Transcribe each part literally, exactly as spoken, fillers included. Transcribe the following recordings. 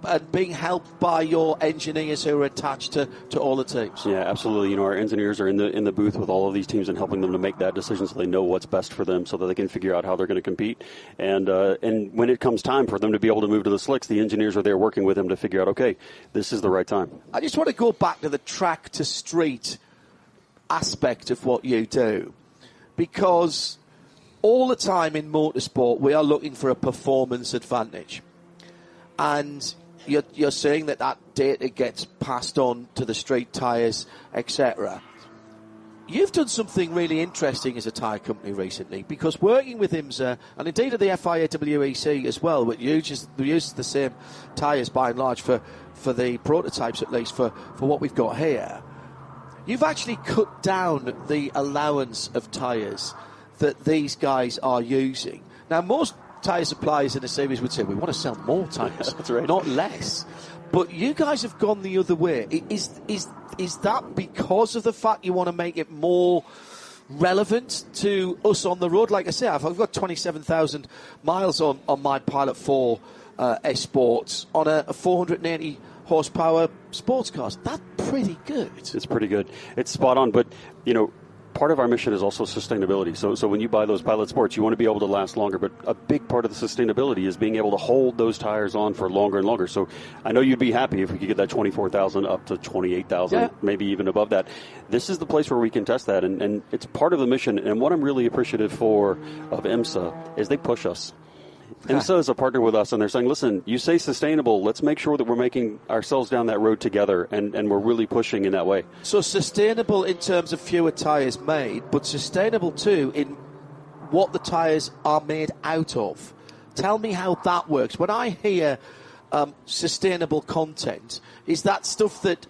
and being helped by your engineers who are attached to, to all the teams. Yeah, absolutely. You know, our engineers are in the in the booth with all of these teams and helping them to make that decision so they know what's best for them so that they can figure out how they're going to compete. And uh, and when it comes time for them to be able to move to the slicks, the engineers are there working with them to figure out, okay, this is the right time. I just want to go back to the track to street aspect of what you do, because all the time in motorsport we are looking for a performance advantage, and you're, you're saying that that data gets passed on to the street tyres, et cetera. You've done something really interesting as a tyre company recently, because working with IMSA, and indeed at the F I A W E C as well, which uses, uses the same tyres by and large for, for the prototypes, at least for, for what we've got here, you've actually cut down the allowance of tyres that these guys are using. Now, most tyre suppliers in the series would say, we want to sell more tyres, That's right. not less. But you guys have gone the other way. Is, is, is that because of the fact you want to make it more relevant to us on the road? Like I say, I've, I've got twenty-seven thousand miles on, on my Pilot four uh, S-Sports on a, a four hundred eighty horsepower sports car. That's pretty good. It's pretty good. It's spot on. But, you know, part of our mission is also sustainability. So so when you buy those Pilot Sports, you want to be able to last longer. But a big part of the sustainability is being able to hold those tires on for longer and longer. So I know you'd be happy if we could get that twenty-four thousand up to twenty-eight thousand, yeah. maybe even above that. This is the place where we can test that. And, and it's part of the mission. And what I'm really appreciative for of IMSA is they push us. IMSA is a partner with us, and they're saying, listen, you say sustainable, let's make sure that we're making ourselves down that road together, and, and we're really pushing in that way. So sustainable in terms of fewer tyres made, but sustainable too in what the tyres are made out of. Tell me how that works. When I hear um, sustainable content, is that stuff that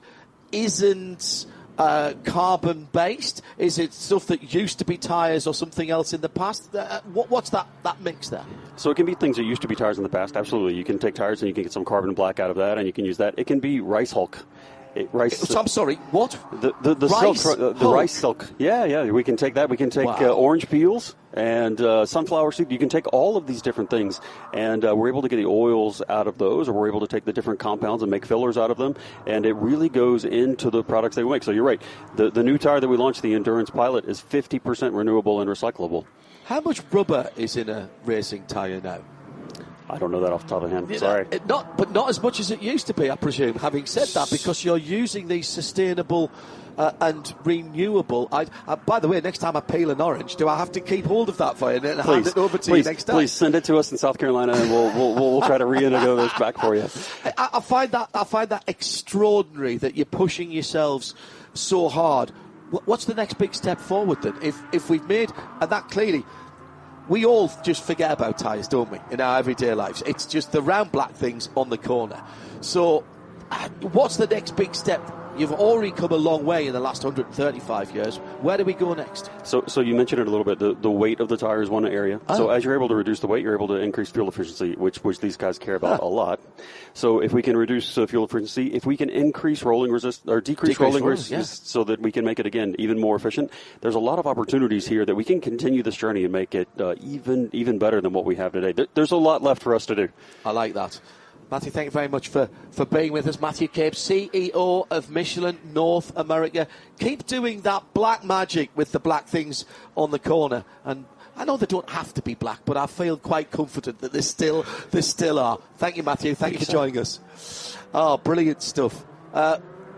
isn't uh, carbon-based? Is it stuff that used to be tyres or something else in the past? Uh, what, what's that, that mix there? So it can be things that used to be tires in the past, absolutely. You can take tires and you can get some carbon black out of that, and you can use that. It can be rice hulk. It, rice, so, I'm sorry, what? The the, the rice silk, the, the rice silk. Yeah, yeah. We can take that. We can take wow. uh, orange peels and uh, sunflower seed. You can take all of these different things, and uh, we're able to get the oils out of those, or we're able to take the different compounds and make fillers out of them, and it really goes into the products they make. So you're right. The the new tire that we launched, the Endurance Pilot, is fifty percent renewable and recyclable. How much rubber is in a racing tire now? I don't know that off the top of the hand. Sorry. It not, but not as much as it used to be, I presume. Having said that, because you're using these sustainable uh, and renewable. I, uh, by the way, next time I peel an orange, do I have to keep hold of that for you and please, hand it over to please, you next time? Please send it to us in South Carolina, and we'll we'll, we'll try to reintegrate those back for you. I, I find that I find that extraordinary that you're pushing yourselves so hard. What's the next big step forward then? If if we've made, and that clearly. We all just forget about tyres, don't we, in our everyday lives? It's just the round black things on the corner. So what's the next big step? You've already come a long way in the last one hundred thirty-five years. Where do we go next? So so you mentioned it a little bit. The, the weight of the tire is one area. Oh. So as you're able to reduce the weight, you're able to increase fuel efficiency, which which these guys care about huh. a lot. So if we can reduce uh, fuel efficiency, if we can increase rolling resist or decrease, decrease rolling resistance, yeah. so that we can make it, again, even more efficient, there's a lot of opportunities here that we can continue this journey and make it uh, even even better than what we have today. There, there's a lot left for us to do. I like that. Matthew, thank you very much for, for being with us. Matthew Cabe, C E O of Michelin North America. Keep doing that black magic with the black things on the corner. And I know they don't have to be black, but I feel quite confident that they still, they still are. Thank you, Matthew. Thank, thank you for joining us. Oh, brilliant stuff. Uh,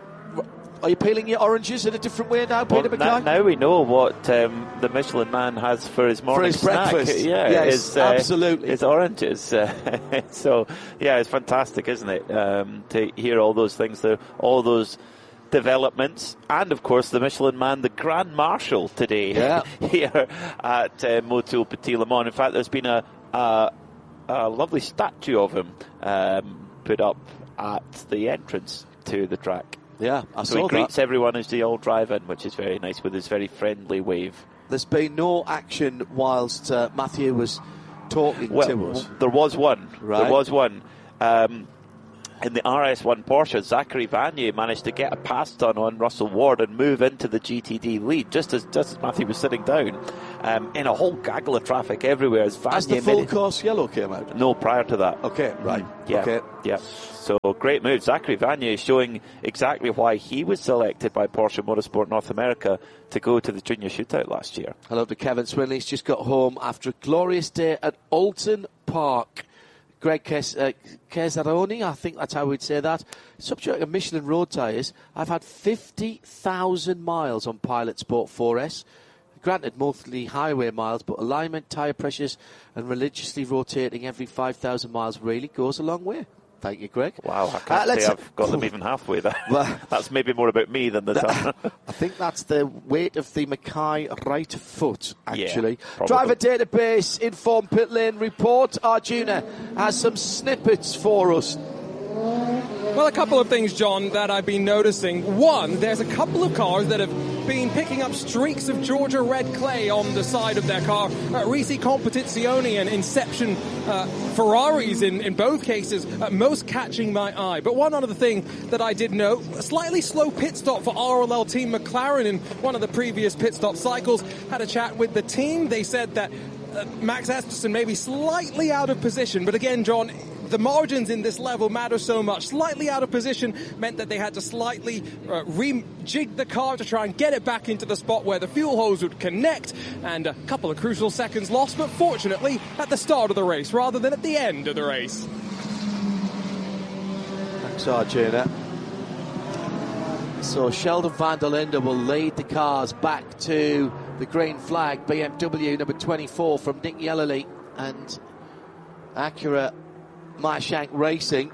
Are you peeling your oranges in a different way now, Peter well, McKay? Now we know what um, the Michelin Man has for his morning for his snack. breakfast. Yeah, yes, his, uh, absolutely. His oranges. Uh, so, yeah, it's fantastic, isn't it, um, to hear all those things, there, all those developments, and of course the Michelin Man, the Grand Marshal today yeah. here at uh, Motul Petit Le Mans. In fact, there's been a, a, a lovely statue of him um, put up at the entrance to the track. Yeah, I so saw he greets that. everyone as they all drive in, which is very nice, with his very friendly wave. There's been no action whilst uh, Matthew was talking well, to us. There was one. Right. There was one. Um, in the R S one Porsche, Zachary Vanier managed to get a pass done on Russell Ward and move into the G T D lead, just as just as Matthew was sitting down. um, in a whole gaggle of traffic everywhere. As, As the full course yellow came out? No, prior to that. Okay, right. Yeah, okay. yeah. So great move. Zachary Vanier showing exactly why he was selected by Porsche Motorsport North America to go to the junior shootout last year. Hello to Kevin Swinley. He's just got home after a glorious day at Alton Park. Greg Kes- uh, Kesaroni, I think that's how we'd say that. Subject of Michelin road tyres. I've had fifty thousand miles on Pilot Sport four S. Granted, mostly highway miles, but alignment, tyre pressures, and religiously rotating every five thousand miles really goes a long way. Thank you, Greg. Wow, I can't uh, say I've got them even halfway there. Well, that's maybe more about me than the time. I think that's the weight of the Mackay right foot, actually. Yeah, Driver database, Inform Pit Lane report. Arjuna has some snippets for us. Well, a couple of things, John, that I've been noticing. One, there's a couple of cars that have been picking up streaks of Georgia red clay on the side of their car. Uh, Risi Competizione and Inception uh, Ferraris in, in both cases, uh, most catching my eye. But one other thing that I did note, a slightly slow pit stop for R L L Team McLaren in one of the previous pit stop cycles. Had a chat with the team. They said that uh, Max Esperson may be slightly out of position. But again, John, the margins in this level matter so much. Slightly out of position meant that they had to slightly uh, rejig the car to try and get it back into the spot where the fuel hose would connect, and a couple of crucial seconds lost, but fortunately at the start of the race rather than at the end of the race. Thanks, Arjuna. So Sheldon van der Linde will lead the cars back to the green flag. B M W number twenty-four from Nick Yellerly and Acura Meyershank Racing.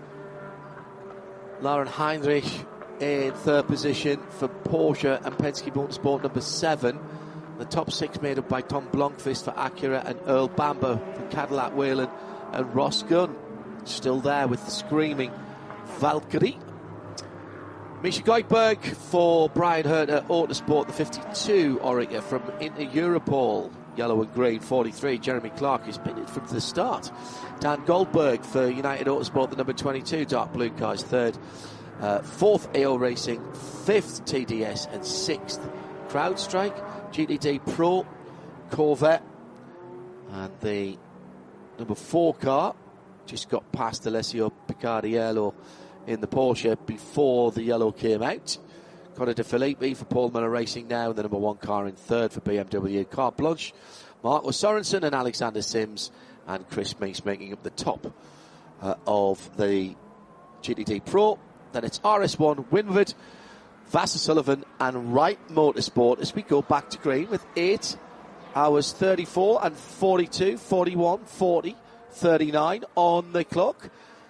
Lauren Heinrich in third position for Porsche and Penske Motorsport number seven. The top six made up by Tom Blomqvist for Acura and Earl Bamber for Cadillac Whelen and Ross Gunn still there with the screaming Valkyrie. Misha Goldberg for Brian Herter Autosport, the fifty-two Oreca from Inter Europol. Yellow and green, forty-three. Jeremy Clark has been in from the start. Dan Goldberg for United Autosport, the number twenty-two dark blue cars, third. Uh, fourth, A O Racing, fifth, T D S, and sixth, CrowdStrike. G T D Pro, Corvette, and the number four car just got past Alessio Piccardiello in the Porsche before the yellow came out. Connor De Filippi for Paul Miller Racing now, the number one car in third for B M W. Carte Blanche, Marco Sorensen and Alexander Sims, and Chris Meese making up the top uh, of the G T D Pro. Then it's R S one, Winward, Vassar Sullivan and Wright Motorsport as we go back to green with eight hours thirty-four and forty-two, forty-one, forty, thirty-nine on the clock.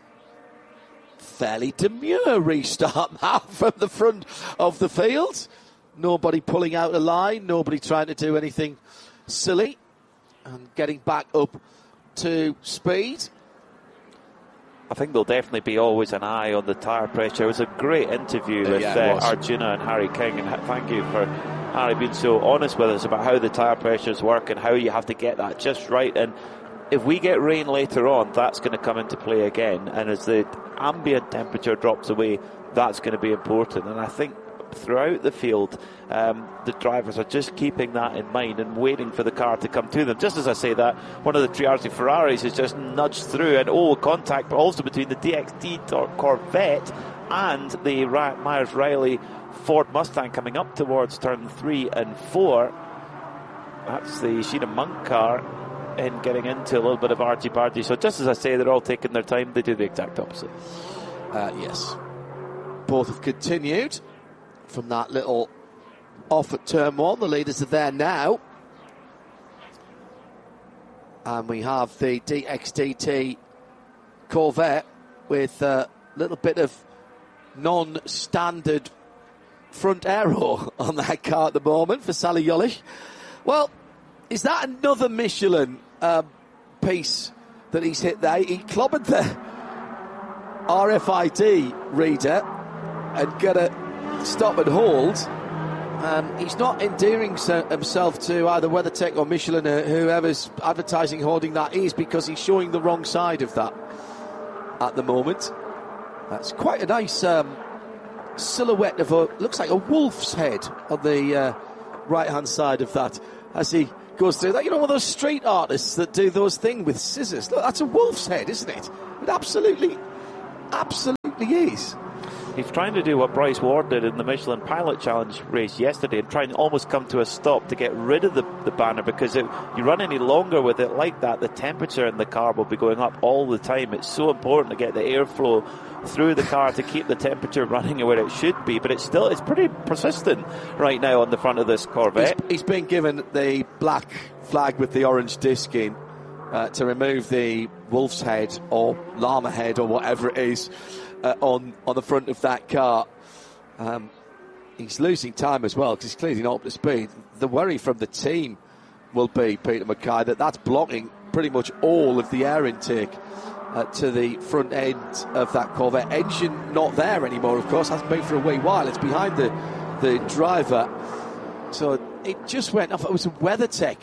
Fairly demure restart now from the front of the field. Nobody pulling out a line, nobody trying to do anything silly, and getting back up to speed. I think there'll definitely be always an eye on the tyre pressure. It was a great interview with yeah, uh, Arjuna and Harry King, and thank you for Harry being so honest with us about how the tyre pressures work and how you have to get that just right. And if we get rain later on, that's going to come into play again. And as the ambient temperature drops away, that's going to be important. And I think throughout the field, um, the drivers are just keeping that in mind and waiting for the car to come to them. Just as I say that, one of the Triardi Ferraris has just nudged through, and oh, contact, but also between the D X T Corvette and the Myers-Riley Ford Mustang coming up towards turn three and four. That's the Sheena Monk car in getting into a little bit of argy-bargy. So just as I say, they're all taking their time. They do the exact opposite. Uh, yes. Both have continued from that little off at turn one. The leaders are there now. And we have the D X T T Corvette with a little bit of non-standard front aero on that car at the moment for Sally Yolish. Well, is that another Michelin um, piece that he's hit there? He clobbered the R F I D reader and got a stop and hold. Um, he's not endearing himself to either WeatherTech or Michelin or whoever's advertising holding that is, because he's showing the wrong side of that at the moment. That's quite a nice um, silhouette of a, looks like a wolf's head on the uh, right hand side of that as he goes through that. You know, one of those street artists that do those things with scissors. Look, that's a wolf's head, isn't it? It absolutely, absolutely is. He's trying to do what Bryce Ward did in the Michelin Pilot Challenge race yesterday and trying to almost come to a stop to get rid of the, the banner, because if you run any longer with it like that, the temperature in the car will be going up all the time. It's so important to get the airflow through the car to keep the temperature running where it should be, but it's still it's pretty persistent right now on the front of this Corvette. He's, he's been given the black flag with the orange disc in uh, to remove the wolf's head or llama head or whatever it is uh, on, on the front of that car. Um, he's losing time as well because he's clearly not up to speed. The worry from the team will be, Peter Mackay, that that's blocking pretty much all of the air intake Uh, to the front end of that Corvette. Engine not there anymore, of course, hasn't been for a wee while. It's behind the the driver. So it just went off. It was a WeatherTech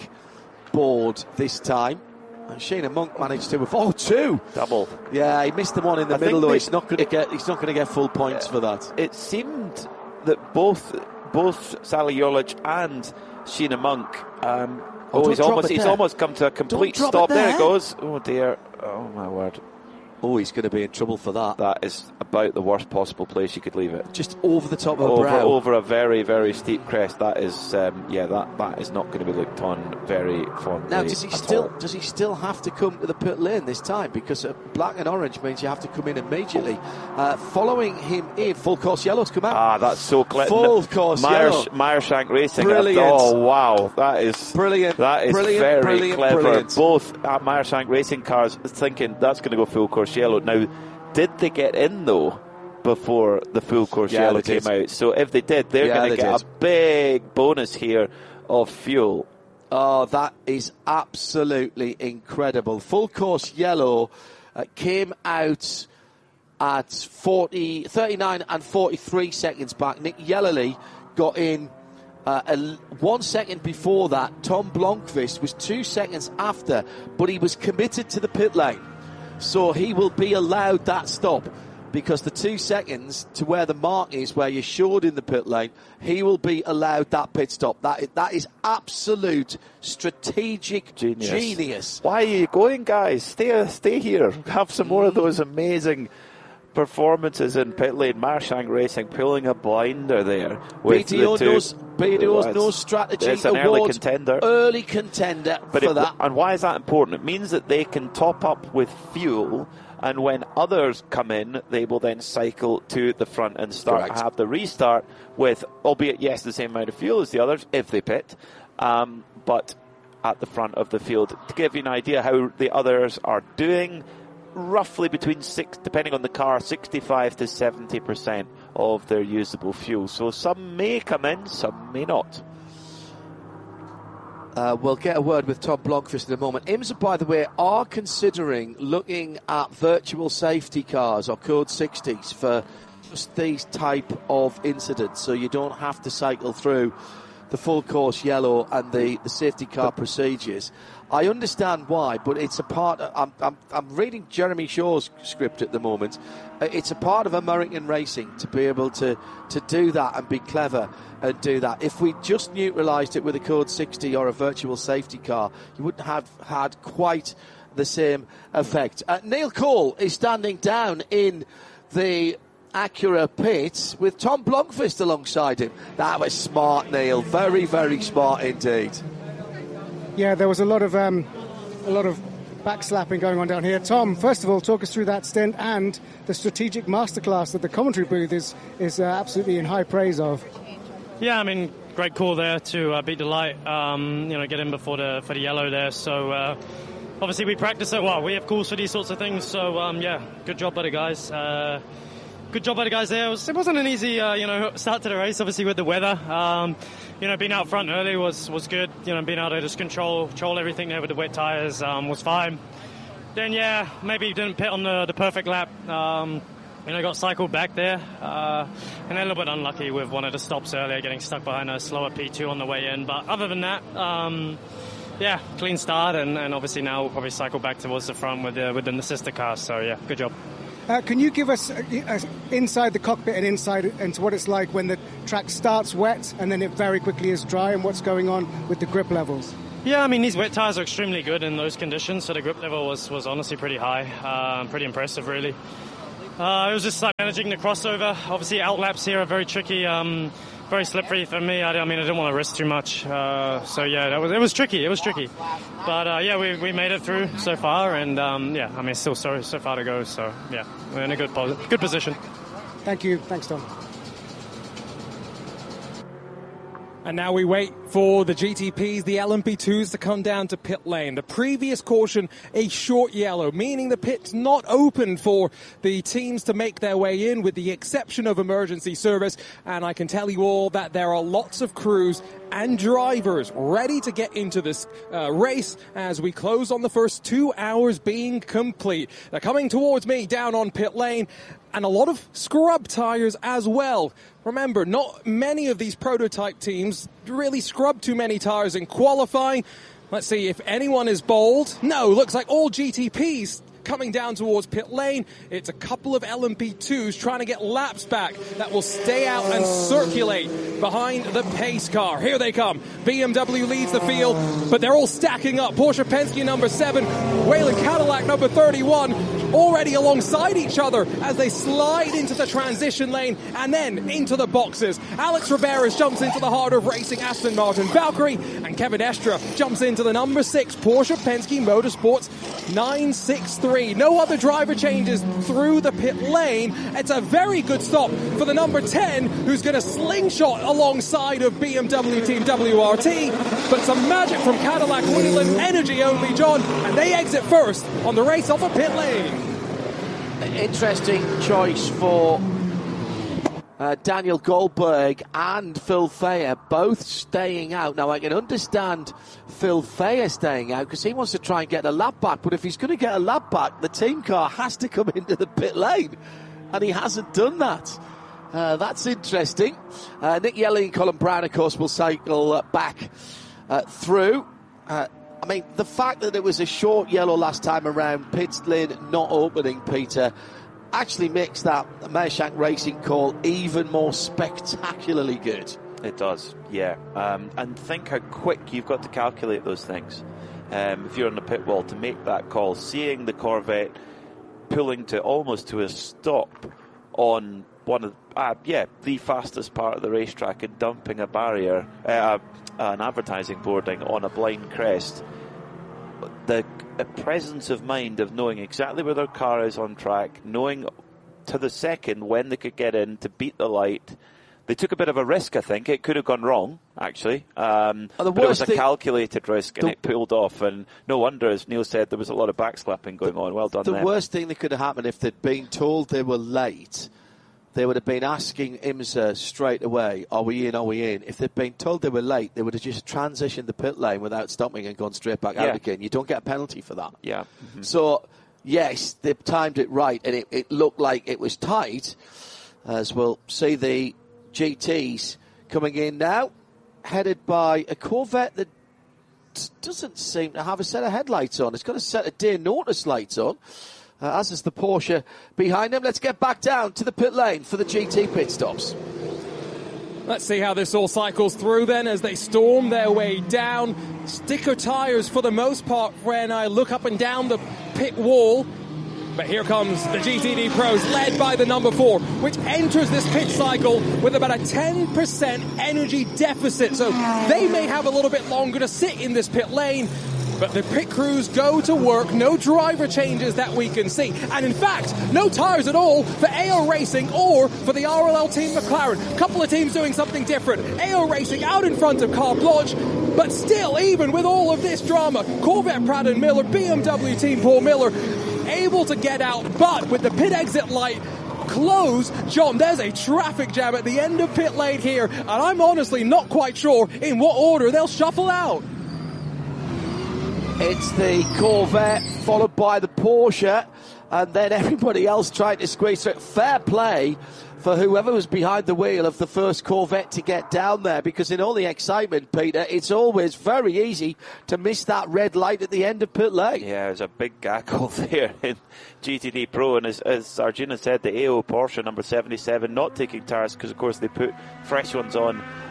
board this time. And Sheena Monk managed to have, oh, two. Double. Yeah, he missed the one in the I middle, though. they, He's not going to get he's not going to get full points uh, for that. It seemed that both both Sally Yurlich and Sheena Monk um, Oh, oh, he's almost he's there. almost come to a complete Don't drop stop. it There. there it goes. Oh dear. Oh my word. Oh, he's going to be in trouble for that. That is about the worst possible place you could leave it. Just over the top of over, the brow. Over a very, very steep crest. That is, um, yeah, that, that is not going to be looked on very fondly. Now, does he at still all. does he still have to come to the pit lane this time? Because uh, black and orange means you have to come in immediately. Uh, following him in, full course yellow's come out. Ah, that's so clever. Full course yellow. Meyershank Racing. Brilliant. Oh, wow. That is brilliant. That is brilliant, very brilliant, clever. Brilliant. Both at Meyershank Racing cars thinking that's going to go full course yellow. Now, did they get in though before the full course yeah, yellow came out? So if they did, they're yeah, going to they get did. a big bonus here of fuel. Oh, that is absolutely incredible. Full course yellow uh, came out at forty, thirty-nine and forty-three seconds back. Nick Yellerly got in uh, a, one second before that. Tom Blomqvist was two seconds after, but he was committed to the pit lane. So he will be allowed that stop because the two seconds to where the mark is, where you're short in the pit lane, he will be allowed that pit stop. That, that is absolute strategic genius. genius. Why are you going, guys? Stay, stay here. Have some more of those amazing performances in pit lane. Meyershank Racing pulling a blinder there. B D O knows, B D O's no strategy it's an award, early contender. Early contender but for it, that. And why is that important? It means that they can top up with fuel, and when others come in, they will then cycle to the front and start Correct. have the restart with, albeit, yes, the same amount of fuel as the others, if they pit, um, but at the front of the field. To give you an idea how the others are doing, roughly between six, depending on the car, sixty-five to seventy percent of their usable fuel. So some may come in, some may not. Uh, we'll get a word with Tom Blomqvist in a moment. IMSA, by the way, are considering looking at virtual safety cars or Code sixties for just these type of incidents, so you don't have to cycle through the full course yellow and the, the safety car procedures. I understand why, but it's a part of, I'm, I'm, I'm reading Jeremy Shaw's script at the moment. Uh, it's a part of American racing to be able to, to do that and be clever and do that. If we just neutralised it with a Code sixty or a virtual safety car, you wouldn't have had quite the same effect. Uh, Neil Cole is standing down in the Acura pit with Tom Blomqvist alongside him. That was smart, Neil. Very, very smart indeed. Yeah, there was a lot of um, a lot of backslapping going on down here. Tom, first of all, talk us through that stint and the strategic masterclass that the commentary booth is is uh, absolutely in high praise of. Yeah, I mean, great call there to uh, beat the light. Um, you know, get in before the for the yellow there. So uh, obviously we practice it. Well, we have calls for these sorts of things. So um, yeah, good job by the guys. Uh, Good job by the guys there. It, was, it wasn't an easy, uh, you know, start to the race. Obviously with the weather, um, you know, being out front early was, was good. You know, being able to just control control everything there with the wet tires um, was fine. Then yeah, maybe didn't pit on the the perfect lap. Um, you know, got cycled back there, uh, and a little bit unlucky with one of the stops earlier, getting stuck behind a slower P two on the way in. But other than that, um, yeah, clean start, and, and obviously now we'll probably cycle back towards the front with the with the sister cars. So yeah, good job. Uh, can you give us uh, uh, inside the cockpit and inside into what it's like when the track starts wet and then it very quickly is dry, and what's going on with the grip levels? Yeah, I mean, these wet tyres are extremely good in those conditions, so the grip level was, was honestly pretty high. Uh, pretty impressive, really. Uh, it was just like managing the crossover. Obviously, outlaps here are very tricky, um, very slippery for me. I, I mean, I didn't want to risk too much. Uh, so, yeah, that was, it was tricky. It was tricky. But, uh, yeah, we, we made it through so far, and, um, yeah, I mean, still so, so far to go. So, yeah, we're in a good, pos- good position. Thank you. Thanks, Tom. And now we wait for the G T Ps, the L M P twos to come down to pit lane. The previous caution, a short yellow, meaning the pit's not open for the teams to make their way in with the exception of emergency service. And I can tell you all that there are lots of crews and drivers ready to get into this uh, race as we close on the first two hours being complete. They're coming towards me down on pit lane, and a lot of scrub tires as well. Remember, not many of these prototype teams really scrub too many tires in qualifying. Let's see if anyone is bold. No, looks like all G T Ps coming down towards pit lane. It's a couple of L M P twos trying to get laps back that will stay out and circulate behind the pace car. Here they come. B M W leads the field, but they're all stacking up. Porsche Penske number seven, Whelen Cadillac number thirty-one, already alongside each other as they slide into the transition lane and then into the boxes. Alex Riberas jumps into the heart of racing Aston Martin Valkyrie, and Kevin Estre jumps into the number six Porsche Penske Motorsports nine sixty-three. No other driver changes through the pit lane. It's a very good stop for the number ten, who's going to slingshot alongside of B M W Team W R T. But some magic from Cadillac Whelen, energy only, John, and they exit first on the race off a pit lane. Interesting choice for uh, Daniel Goldberg and Phil Fayer, both staying out. Now, I can understand Phil Fayer staying out because he wants to try and get a lap back, but if he's going to get a lap back, the team car has to come into the pit lane, and he hasn't done that. Uh, that's interesting. Uh, Nick Yelling and Colin Brown, of course, will cycle uh, back uh, through. Uh, I mean, the fact that it was a short yellow last time around, pit lane not opening, Peter, actually makes that Mershank Racing call even more spectacularly good. It does, yeah. Um, and think how quick you've got to calculate those things. Um, if you're on the pit wall to make that call, seeing the Corvette pulling to almost to a stop on one of, uh, yeah, the fastest part of the racetrack and dumping a barrier, uh, an advertising boarding on a blind crest. The presence of mind of knowing exactly where their car is on track, knowing to the second when they could get in to beat the light. They took a bit of a risk, I think. It could have gone wrong, actually. Um, oh, but it was a thing, calculated risk, and the, it pulled off. And no wonder, as Neil said, there was a lot of backslapping going the, on. Well done, The them. worst thing that could have happened if they'd been told they were late, they would have been asking IMSA straight away, are we in, are we in? If they'd been told they were late, they would have just transitioned the pit lane without stopping and gone straight back yeah. out again. You don't get a penalty for that. Yeah. Mm-hmm. So, yes, they timed it right, and it, it looked like it was tight, as we'll see the G Ts coming in now, headed by a Corvette that doesn't seem to have a set of headlights on. It's got a set of day notice lights on. Uh, as is the Porsche behind him. Let's get back down to the pit lane for the G T pit stops. Let's see how this all cycles through then as they storm their way down. Sticker tires for the most part when I look up and down the pit wall. But here comes the G T D Pros, led by the number four, which enters this pit cycle with about a ten percent energy deficit. So they may have a little bit longer to sit in this pit lane. But the pit crews go to work, no driver changes that we can see. And in fact, no tires at all for A O Racing or for the R L L Team McLaren. A couple of teams doing something different. A O Racing out in front of Carte Blanche, but still, even with all of this drama, Corvette Pratt and Miller, B M W Team Paul Miller, able to get out, but with the pit exit light closed, John, there's a traffic jam at the end of pit lane here, and I'm honestly not quite sure in what order they'll shuffle out. It's the Corvette followed by the Porsche, and then everybody else trying to squeeze through. Fair play for whoever was behind the wheel of the first Corvette to get down there, because in all the excitement, Peter, it's always very easy to miss that red light at the end of pit lane. Yeah, there's a big gaggle there in G T D Pro, and as, as Arjuna said, the A O Porsche number seventy-seven not taking tires because, of course, they put fresh ones on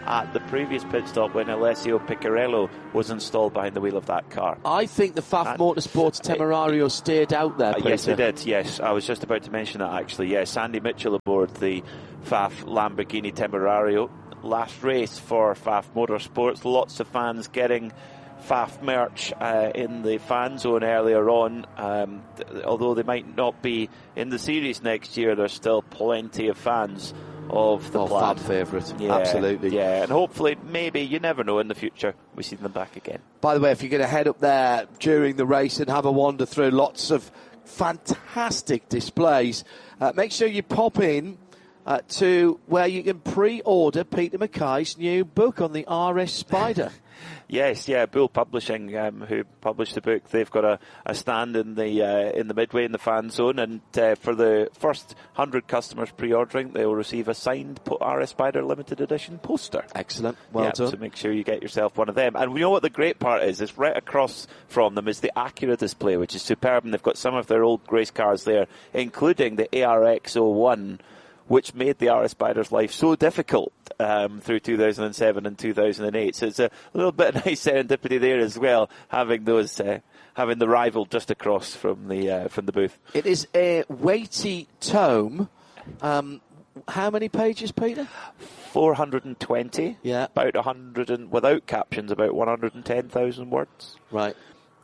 at the previous pit stop when Alessio Piccarello was installed behind the wheel of that car. I think the F A F And Motorsports Temerario stayed out there, Uh, Peter. yes, they did, yes. I was just about to mention that, actually. Yes, Sandy Mitchell aboard the F A F Lamborghini Temerario. Last race for F A F Motorsports. Lots of fans getting F A F merch uh, in the fan zone earlier on. Um, th- although they might not be in the series next year, there's still plenty of fans of the Oh, plaid. fan favourite. Yeah, Absolutely. Yeah, and hopefully, maybe, you never know, in the future, we see them back again. By the way, if you're going to head up there during the race and have a wander through, lots of fantastic displays, uh, make sure you pop in uh, to where you can pre-order Peter Mackay's new book on the R S Spider. Yes, yeah, Bull Publishing, um, who published the book, they've got a, a stand in the uh, in the midway in the fan zone, and uh, for the first one hundred customers pre-ordering, they will receive a signed R S Spider limited edition poster. Excellent, well yeah, done. So make sure you get yourself one of them. And we know what the great part is, is right across from them is the Acura display, which is superb, and they've got some of their old race cars there, including the A R X oh one, which made the R S Spider's life so difficult um, through two thousand seven and two thousand eight. So it's a little bit of nice serendipity there as well, having those, uh, having the rival just across from the uh, from the booth. It is a weighty tome. Um, how many pages, Peter? four hundred twenty. Yeah. About one hundred, and without captions, about one hundred ten thousand words. Right.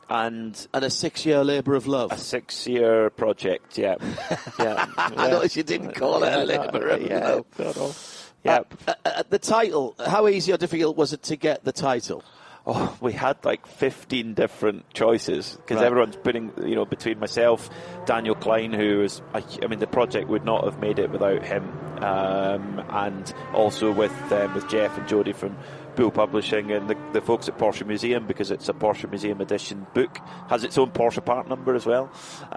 And And a six-year labour of love. a six-year project, yeah. yeah. I noticed you didn't call it a labour of yeah, love. not all. Yeah. Uh, uh, the title, how easy or difficult was it to get the title? Oh, we had like fifteen different choices because Right. everyone's putting, you know, between myself, Daniel Klein, who is, I mean, the project would not have made it without him, um, and also with um, with Jeff and Jody from Bull Publishing and the, the folks at Porsche Museum, because it's a Porsche Museum edition book, has its own Porsche part number as well,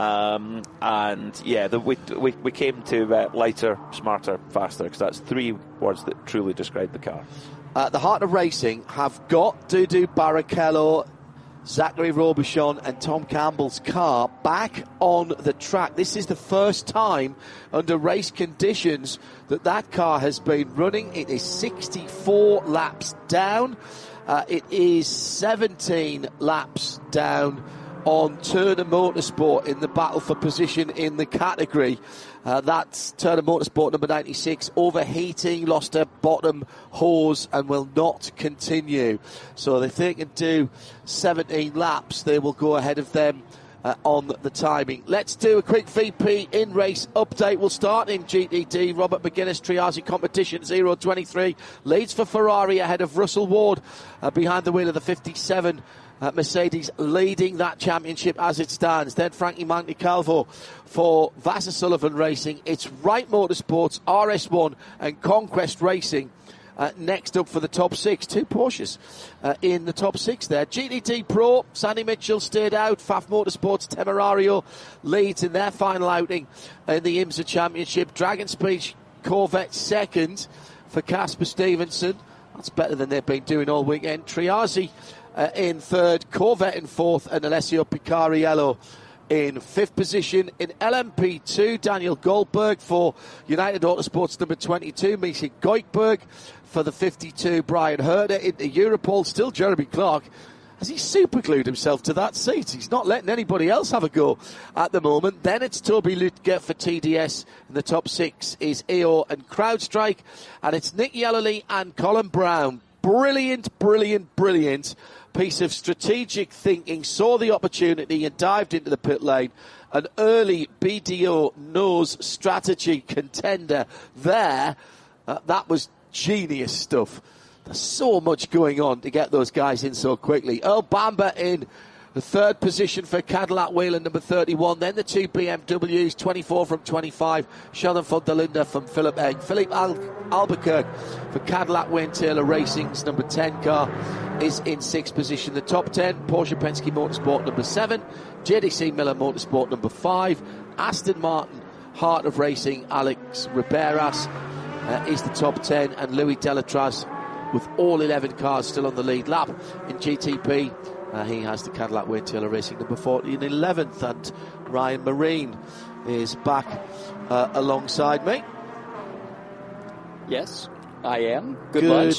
um, and yeah, the, we, we we came to uh, lighter, smarter, faster, because that's three words that truly describe the car. Uh, the Heart of Racing have got Dudu Barrichello, Zachary Robichon and Tom Campbell's car back on the track. This is the first time under race conditions that that car has been running. It is sixty-four laps down. Uh, it is seventeen laps down on Turner Motorsport in the battle for position in the category. Uh, that's Turner Motorsport number ninety-six, overheating, lost a bottom hose and will not continue. So if they can do seventeen laps, they will go ahead of them uh, on the timing. Let's do a quick V P in-race update. We'll start in G T D. Robert McGuinness, Triazi competition, zero twenty-three. Leads for Ferrari ahead of Russell Ward uh, behind the wheel of the fifty-seven. Uh, Mercedes leading that championship as it stands. Then Frankie Montecalvo for Vasser Sullivan Racing. It's Wright Motorsports, R S one and Conquest Racing uh, next up for the top six. Two Porsches uh, in the top six there. G T D Pro, Sandy Mitchell stayed out. F A F Motorsports Temerario leads in their final outing in the IMSA Championship. Dragon Speed Corvette second for Casper Stevenson. That's better than they've been doing all weekend. Triazi Uh, in third, Corvette in fourth, and Alessio Picariello in fifth position. In L M P two, Daniel Goldberg for United Autosports number twenty-two, Misha Goikberg for the fifty-two, Brian Herder into Europol, still Jeremy Clark. Has he superglued himself to that seat? He's not letting anybody else have a go at the moment. Then it's Toby Lutger for T D S, and the top six is E O and CrowdStrike, and it's Nick Yellerly and Colin Brown. Brilliant, brilliant, brilliant piece of strategic thinking, saw the opportunity and dived into the pit lane. An early B D O nose strategy contender there. Uh, that was genius stuff. There's so much going on to get those guys in so quickly. Earl Bamber in the third position for Cadillac Whelen number thirty-one. Then the two B M Ws, twenty-four from twenty-five. Sheldon von der Linde from Philip Egg. Philippe Al- Albuquerque for Cadillac Wayne Taylor Racing's number ten car is in sixth position. The top ten, Porsche Penske Motorsport number seven. J D C Miller Motorsport number five. Aston Martin Heart of Racing Alex Riberas uh, is the top ten. And Louis Delatraz with all eleven cars still on the lead lap in G T P. Uh, he has the Cadillac Wayne Taylor Racing number forty and eleventh, and Ryan Marine is back uh, alongside me. Yes, I am. Good, Good lunch.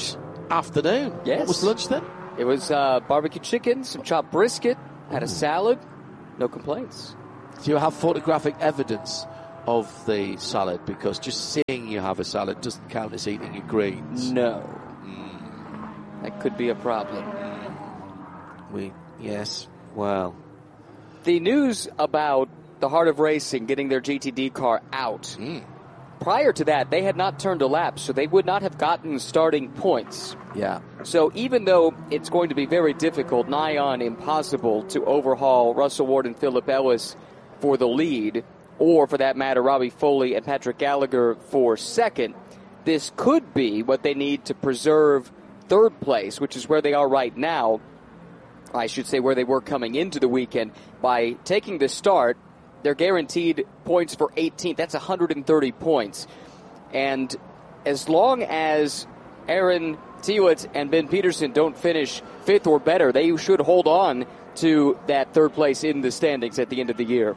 afternoon. Yes. What was lunch then? It was uh, barbecue chicken, some chopped brisket, had a salad. No complaints. Do you have photographic evidence of the salad? Because just seeing you have a salad doesn't count as eating your greens. No. Mm. That could be a problem. We, yes, well. The news about the Heart of Racing getting their G T D car out. Mm. Prior to that, they had not turned a lap, so they would not have gotten starting points. Yeah. So even though it's going to be very difficult, nigh on impossible, to overhaul Russell Ward and Philip Ellis for the lead, or for that matter, Robbie Foley and Patrick Gallagher for second, this could be what they need to preserve third place, which is where they are right now. I should say where they were coming into the weekend. By taking the start, they're guaranteed points for eighteenth. That's one hundred thirty points. And as long as Aaron Tewitt and Ben Peterson don't finish fifth or better, they should hold on to that third place in the standings at the end of the year.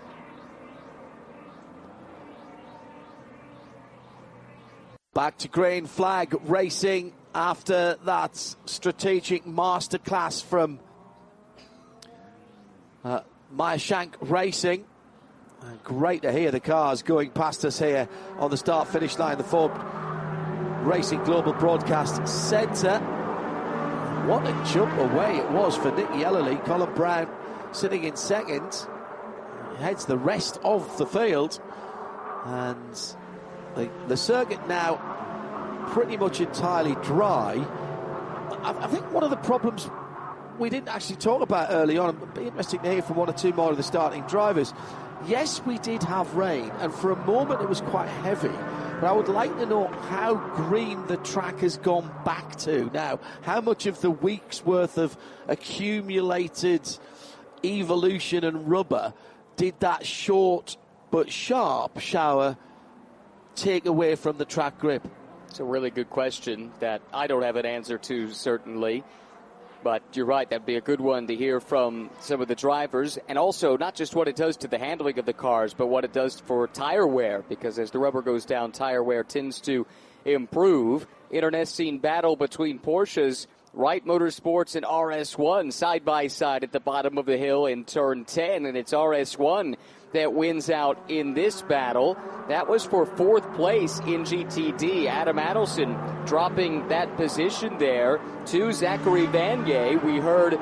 Back to green flag racing after that strategic masterclass from uh, Meyer Shank Racing. Uh, great to hear the cars going past us here on the start-finish line, the Ford Racing Global Broadcast Centre. What a jump away it was for Nicky Ellerly. Colin Brown sitting in second. Heads the rest of the field. And the, the circuit now pretty much entirely dry. I, I think one of the problems we didn't actually talk about early on, it'd be interesting to hear from one or two more of the starting drivers. Yes, we did have rain, and for a moment it was quite heavy. But I would like to know how green the track has gone back to now. How much of the week's worth of accumulated evolution and rubber did that short but sharp shower take away from the track grip? It's a really good question that I don't have an answer to, certainly. But you're right, that'd be a good one to hear from some of the drivers. And also, not just what it does to the handling of the cars, but what it does for tire wear. Because as the rubber goes down, tire wear tends to improve. Internecine battle between Porsche's Wright Motorsports and R S one side by side at the bottom of the hill in turn ten. And it's R S one that wins out in this battle. That was for fourth place in G T D. Adam Adelson dropping that position there to Zachary Vanier. We heard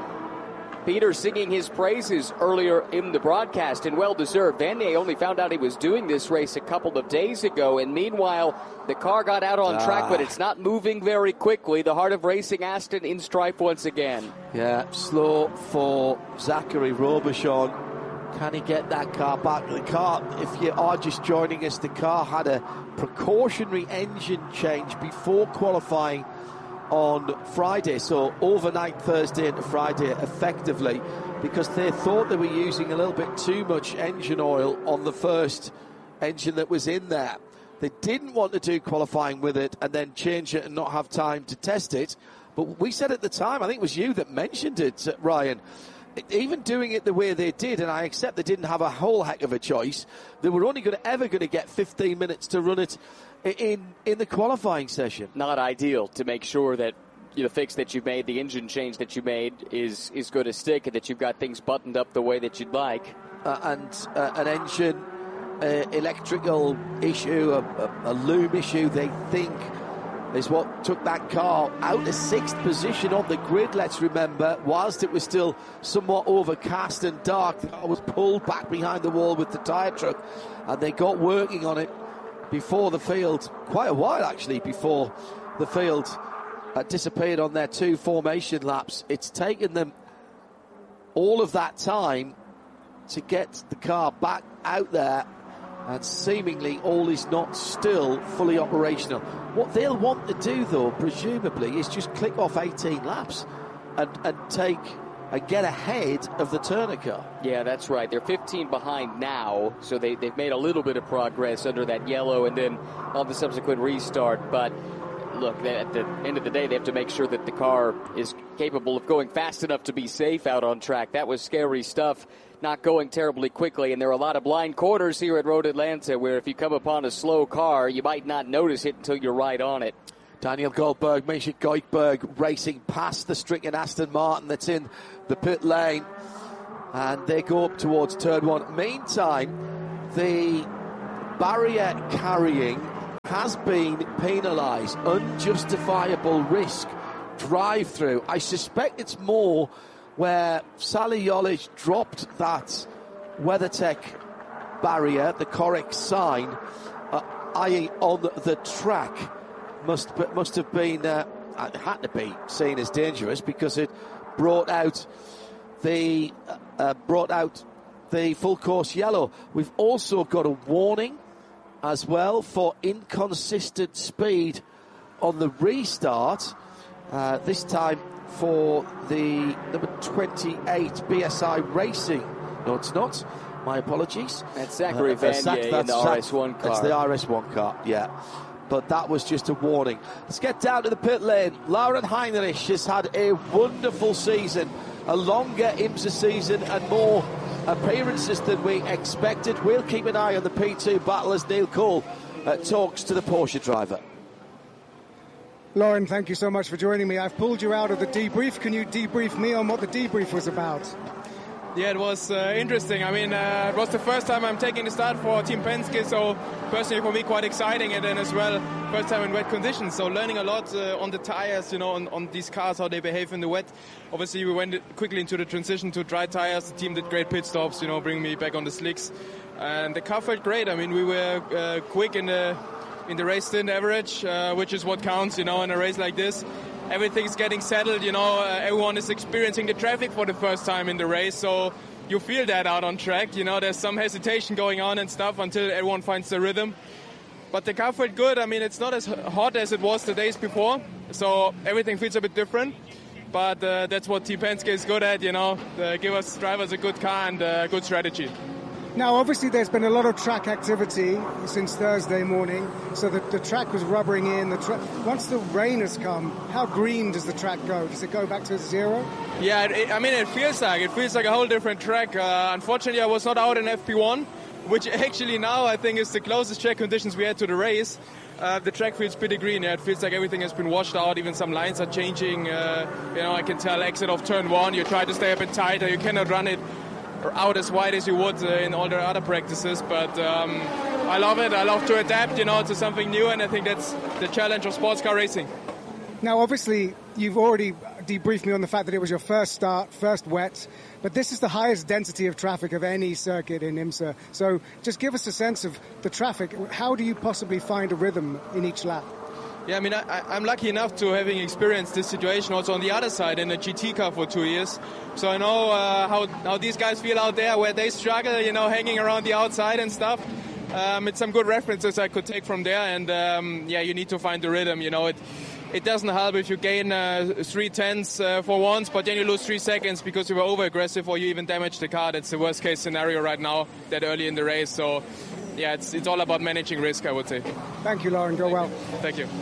Peter singing his praises earlier in the broadcast, and well-deserved. Vanier only found out he was doing this race a couple of days ago, and meanwhile, the car got out on ah. track, but it's not moving very quickly. The Heart of Racing Aston in strife once again. Yeah, slow for Zachary Robichon. Can he get that car back? The car, if you are just joining us, the car had a precautionary engine change before qualifying on Friday, so overnight Thursday into Friday effectively, because they thought they were using a little bit too much engine oil on the first engine that was in there. They didn't want to do qualifying with it and then change it and not have time to test it. But we said at the time, I think it was you that mentioned it, Ryan, even doing it the way they did, and I accept they didn't have a whole heck of a choice, they were only going to, ever going to get fifteen minutes to run it in in the qualifying session. Not ideal to make sure that you know, the fix that you made, the engine change that you made is, is going to stick, and that you've got things buttoned up the way that you'd like. Uh, and uh, an engine uh, electrical issue, a, a, a loom issue, they think is what took that car out of sixth position on the grid, let's remember. Whilst it was still somewhat overcast and dark, the car was pulled back behind the wall with the tyre truck, and they got working on it before the field, quite a while actually, before the field uh, disappeared on their two formation laps. It's taken them all of that time to get the car back out there, and seemingly all is not still fully operational. What they'll want to do, though, presumably, is just click off eighteen laps and, and take and get ahead of the Turner car. Yeah, that's right. They're fifteen behind now, so they, they've made a little bit of progress under that yellow and then on the subsequent restart. But look, at the end of the day, they have to make sure that the car is capable of going fast enough to be safe out on track. That was scary stuff, not going terribly quickly, and there are a lot of blind corners here at Road Atlanta where if you come upon a slow car, you might not notice it until you're right on it. Daniel Goldberg, Misha Goldberg racing past the stricken Aston Martin that's in the pit lane. And they go up towards turn one. Meantime, the barrier carrying has been penalised. Unjustifiable risk drive-through. I suspect it's more where Sally Yolic dropped that WeatherTech barrier, the correct sign, uh, that is on the track, must must have been, uh, it had to be seen as dangerous because it brought out the uh, brought out the full course yellow. We've also got a warning as well for inconsistent speed on the restart. Uh, this time for the number twenty-eight B S I Racing. No, it's not. My apologies. That's Zachary uh, Van Zach, Ye that's in the Zach, R S one car. That's the R S one car, yeah. But that was just a warning. Let's get down to the pit lane. Lauren Heinrich has had a wonderful season, a longer IMSA season and more appearances than we expected. We'll keep an eye on the P two battle as Neil Cole uh, talks to the Porsche driver. Lauren, thank you so much for joining me. I've pulled you out of the debrief. Can you debrief me on what the debrief was about? Yeah, it was uh, interesting. I mean, uh, it was the first time I'm taking the start for Team Penske, so personally for me quite exciting, and then as well, first time in wet conditions, so learning a lot uh, on the tires, you know, on, on these cars, how they behave in the wet. Obviously, we went quickly into the transition to dry tires. The team did great pit stops, you know, bringing me back on the slicks, and the car felt great. I mean, we were uh, quick in the in the race stint average, uh, which is what counts, you know, in a race like this. Everything's getting settled, you know, uh, everyone is experiencing the traffic for the first time in the race, so you feel that out on track, you know, there's some hesitation going on and stuff until everyone finds the rhythm. But the car felt good. I mean, it's not as hot as it was the days before, so everything feels a bit different. But uh, that's what Team Penske is good at, you know, uh, give us drivers a good car and a good strategy. Now, obviously, there's been a lot of track activity since Thursday morning, so the, the track was rubbering in. The tra- Once the rain has come, how green does the track go? Does it go back to zero? Yeah, it, I mean, it feels like it feels like a whole different track. Uh, unfortunately, I was not out in F P one, which actually now I think is the closest track conditions we had to the race. Uh, the track feels pretty green. Yeah, it feels like everything has been washed out. Even some lines are changing. Uh, you know, I can tell exit of turn one. You try to stay a bit tighter. You cannot run it out as wide as you would uh, in all the other practices, but um, I love it. I love to adapt, you know, to something new, and I think that's the challenge of sports car racing. Now, obviously, you've already debriefed me on the fact that it was your first start, first wet, but this is the highest density of traffic of any circuit in IMSA. So just give us a sense of the traffic. How do you possibly find a rhythm in each lap? Yeah, I mean, I, I'm lucky enough to having experienced this situation also on the other side in a G T car for two years. So I know uh, how, how these guys feel out there, where they struggle, you know, hanging around the outside and stuff. Um, it's some good references I could take from there. And, um, yeah, you need to find the rhythm. You know, it it doesn't help if you gain uh, three tenths uh, for once, but then you lose three seconds because you were over-aggressive or you even damage the car. That's the worst-case scenario right now, that early in the race. So, yeah, it's it's all about managing risk, I would say. Thank you, Lauren. Go well. Thank you.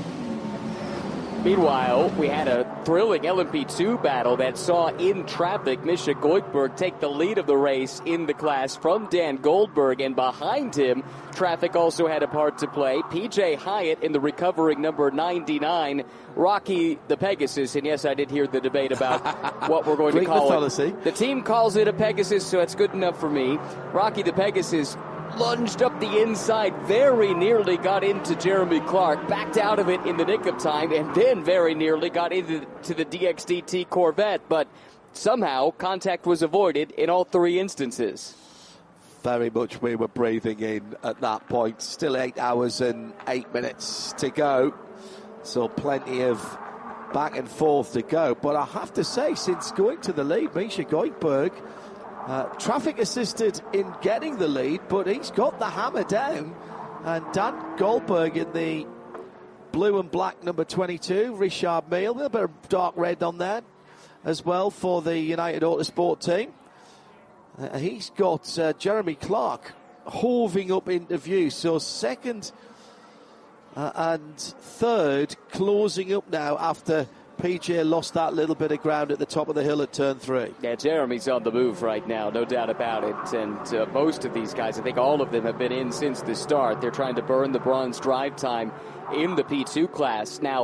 Meanwhile, we had a thrilling L M P two battle that saw in traffic Misha Goldberg take the lead of the race in the class from Dan Goldberg, and behind him, traffic also had a part to play. P J Hyatt in the recovering number ninety-nine, Rocky the Pegasus, and yes, I did hear the debate about what we're going to call it. The team calls it a Pegasus, so it's good enough for me. Rocky the Pegasus lunged up the inside, very nearly got into Jeremy Clark, backed out of it in the nick of time, and then very nearly got into to the D X D T Corvette, but somehow contact was avoided in all three instances. Very much we were breathing in at that point. Still eight hours and eight minutes to go, so plenty of back and forth to go. But I have to say, since going to the lead, Misha Goldberg, Uh, traffic assisted in getting the lead, but he's got the hammer down. And Dan Goldberg in the blue and black number twenty-two, Richard Mille, a little bit of dark red on there as well for the United Autosport team. Uh, he's got uh, Jeremy Clark hoving up into view. So second uh, and third closing up now after P J lost that little bit of ground at the top of the hill at turn three. Yeah, Jeremy's on the move right now, no doubt about it. And uh, most of these guys, I think all of them have been in since the start. They're trying to burn the bronze drive time in the P two class. Now,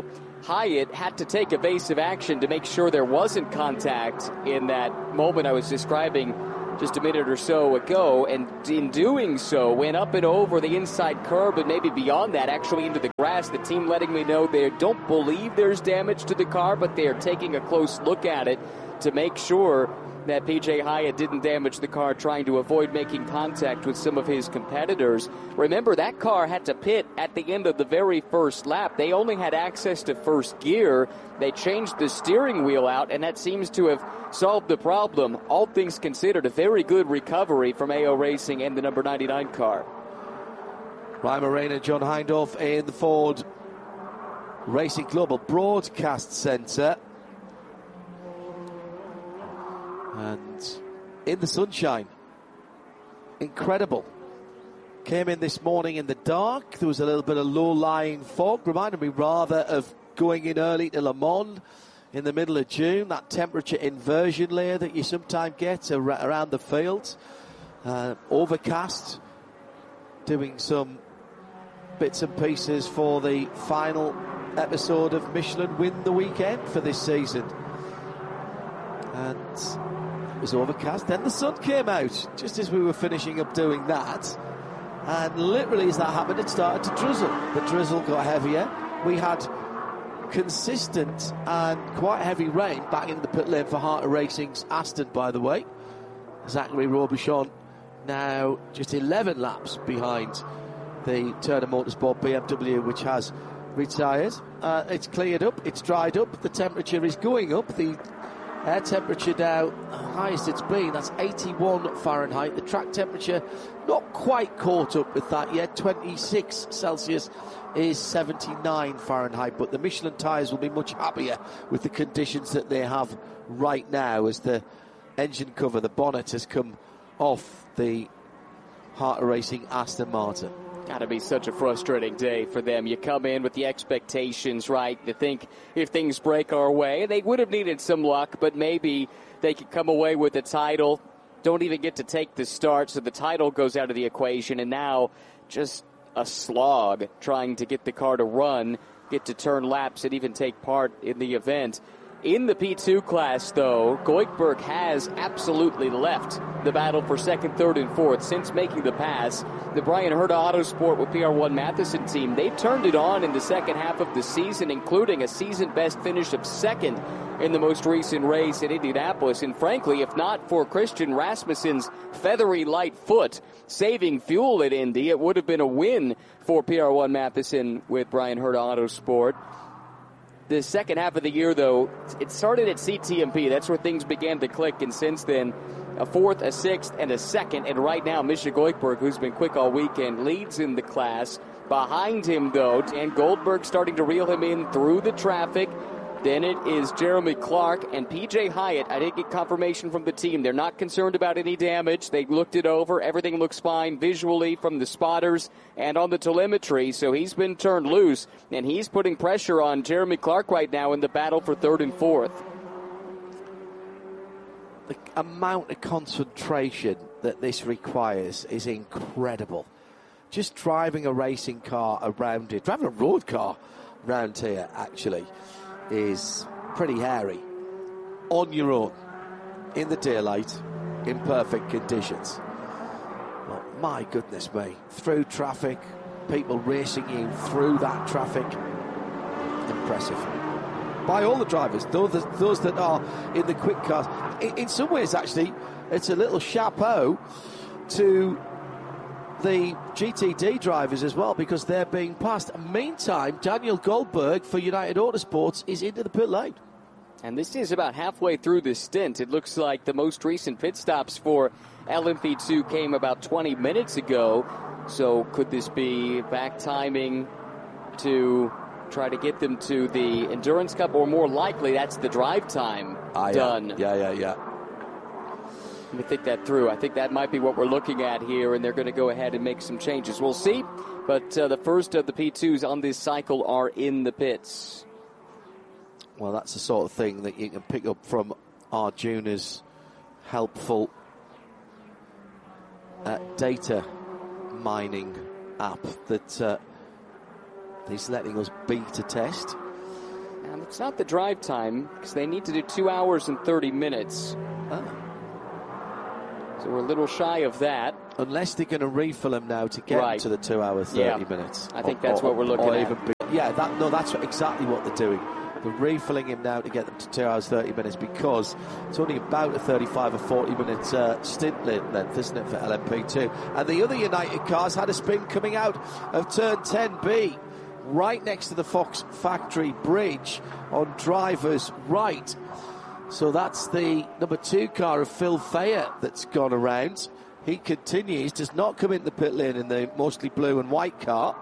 Hyatt had to take evasive action to make sure there wasn't contact in that moment I was describing just a minute or so ago, and in doing so went up and over the inside curb and maybe beyond that, actually into the grass. The team letting me know they don't believe there's damage to the car, but they are taking a close look at it to make sure that P J Hyatt didn't damage the car, trying to avoid making contact with some of his competitors. Remember, that car had to pit at the end of the very first lap. They only had access to first gear. They changed the steering wheel out, and that seems to have solved the problem. All things considered, a very good recovery from A O Racing and the number ninety-nine car. Ryan Moreno, John Hindhaugh in the Ford Racing Global Broadcast Centre. And in the sunshine, incredible. Came in this morning in the dark. There was a little bit of low-lying fog. Reminded me rather of going in early to Le Mans in the middle of June. That temperature inversion layer that you sometimes get around the field. Uh, overcast. Doing some bits and pieces for the final episode of Michelin Win the Weekend for this season. And it was overcast. Then the sun came out just as we were finishing up doing that. And literally as that happened, it started to drizzle. The drizzle got heavier. We had consistent and quite heavy rain back in the pit lane for Heart of Racing's Aston, by the way. Zachary Robichon now just eleven laps behind the Turner Motorsport B M W, which has retired. Uh, it's cleared up, it's dried up, the temperature is going up. The air temperature now, highest it's been, that's eighty-one Fahrenheit. The track temperature, not quite caught up with that yet. twenty-six Celsius is seventy-nine Fahrenheit, but the Michelin tyres will be much happier with the conditions that they have right now, as the engine cover, the bonnet, has come off the Heart of Racing Aston Martin. Gotta be such a frustrating day for them. You come in with the expectations, right? You think if things break our way, they would have needed some luck, but maybe they could come away with the title. Don't even get to take the start, so the title goes out of the equation, and now just a slog trying to get the car to run, get to turn laps, and even take part in the event. In the P two class, though, Goikhberg has absolutely left the battle for second, third, and fourth since making the pass. The Brian Herta Autosport with P R one Matheson team, they've turned it on in the second half of the season, including a season-best finish of second in the most recent race in Indianapolis. And frankly, if not for Christian Rasmussen's feathery light foot saving fuel at Indy, it would have been a win for P R one Matheson with Brian Herta Autosport. The second half of the year, though, it started at C T M P. That's where things began to click, and since then, a fourth, a sixth, and a second. And right now, Misha Goikhberg, who's been quick all weekend, leads in the class. Behind him, though, Dan Goldberg starting to reel him in through the traffic. Then it is Jeremy Clark and P J Hyatt. I did get confirmation from the team. They're not concerned about any damage. They looked it over. Everything looks fine visually from the spotters and on the telemetry. So he's been turned loose, and he's putting pressure on Jeremy Clark right now in the battle for third and fourth. The amount of concentration that this requires is incredible. Just driving a racing car around it, driving a road car around here, actually, is pretty hairy. On your own, in the daylight, in perfect conditions. Well, my goodness me. Through traffic, people racing you through that traffic. Impressive. By all the drivers, those, those that are in the quick cars. In, in some ways, actually, it's a little chapeau to the G T D drivers as well, because they're being passed. Meantime, Daniel Goldberg for United Autosports is into the pit lane. And this is about halfway through the stint. It looks like the most recent pit stops for L M P two came about twenty minutes ago. So could this be back timing to try to get them to the Endurance Cup, or more likely that's the drive time ah, done? Yeah, yeah, yeah. yeah. Let me think that through. I think that might be what we're looking at here, and they're going to go ahead and make some changes. We'll see, but uh, the first of the P twos on this cycle are in the pits. Well, that's the sort of thing that you can pick up from Arjuna's helpful uh, data mining app that uh, he's letting us beta test. And it's not the drive time, because they need to do two hours and thirty minutes. Oh. So we're a little shy of that. Unless they're going to refill them now to get Right. to the two hours, thirty Yeah. minutes. I think Or- that's or- what we're looking or at. Even be, yeah, that, no, that's exactly what they're doing. They're refilling him now to get them to two hours, thirty minutes, because it's only about a thirty-five or forty minute uh, stint length, isn't it, for L M P two? And the other United cars had a spin coming out of turn ten B, right next to the Fox Factory Bridge on driver's right. So that's the number two car of Phil Thayer that's gone around. He continues, does not come in the pit lane in the mostly blue and white car,